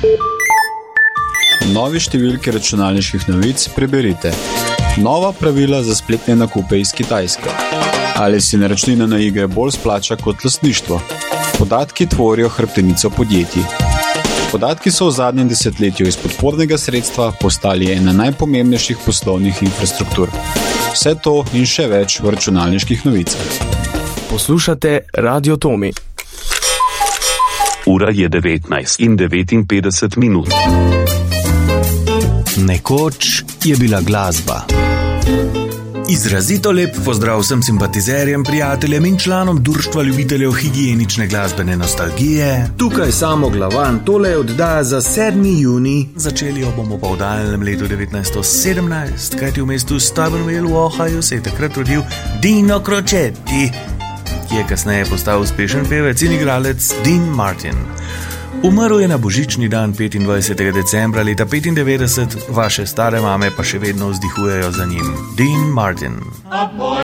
V novi številki računalniških novic preberite: nova pravila za spletne nakupe iz Kitajske. Ali si naročnina na igre bolj splača kot lastništvo? Podatki tvorijo hrbtenico podjetij. Podatki so v zadnjem desetletju iz podpornega sredstva postali ena najpomembnejših poslovnih infrastruktur. Vse to in še več v računalniških novicah. Poslušate Radio Tomi. Ura je 19:59. Nekoč je bila glasba. Izrazito lep pozdrav vsem simpatizerjem, prijateljem in članom društva ljubiteljev higienične glasbene nostalgije. Tukaj Samo Glavan, tole je oddaja za 7. junij. Začeli jo bomo pa v daljnem letu 1917, kajti v mestu Stuyvesant v Ohaju se je takrat rodil Dino Crocetti, ki je kasneje postal uspešen pevec in igralec Dean Martin. Umrl je na božični dan 25. decembra leta 1995, vaše stare mame pa še vedno vzdihujejo za njim. Dean Martin.